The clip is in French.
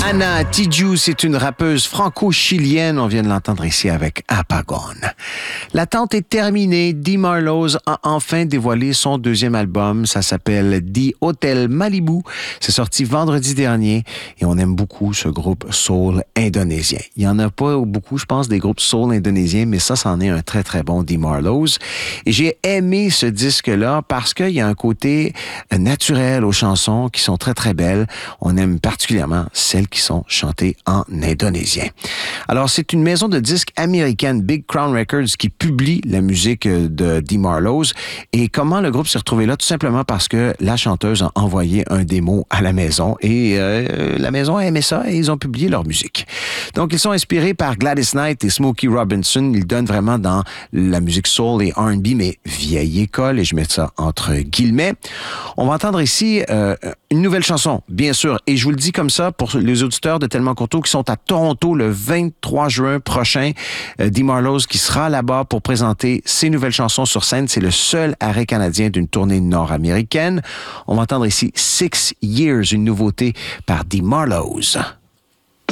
Ana Tijoux, c'est une rappeuse franco-chilienne. On vient de l'entendre ici avec Apagón. L'attente est terminée. Dee Marlowe a enfin dévoilé son deuxième album. Ça s'appelle The Hotel Malibu. C'est sorti vendredi dernier et on aime beaucoup ce groupe soul indonésien. Il n'y en a pas beaucoup, je pense, des groupes soul indonésiens, mais ça, c'en est un très, très bon, Dee Marlowe. Et j'ai aimé ce disque-là parce qu'il y a un côté naturel aux chansons qui sont très, très belles. On aime particulièrement celles qui sont chantées en indonésien. Alors, c'est une maison de disques américaine, Big Crown Records, qui publie la musique de Dee Marlowe. Et comment le groupe s'est retrouvé là? Tout simplement parce que la chanteuse a envoyé un démo à la maison et la maison a aimé ça et ils ont publié leur musique. Donc, ils sont inspirés par Gladys Knight et Smokey Robinson. Ils donnent vraiment dans la musique soul et R&B, mais vieille école, et je mets ça entre guillemets. On va entendre ici une nouvelle chanson, bien sûr, et je vous le dis comme ça pour les auditeurs de Tellement Courteau qui sont à Toronto le 23 juin prochain. Dee Marlowe qui sera là-bas pour présenter ses nouvelles chansons sur scène. C'est le seul arrêt canadien d'une tournée nord-américaine. On va entendre ici 6 Years, une nouveauté par Dee Marlowe.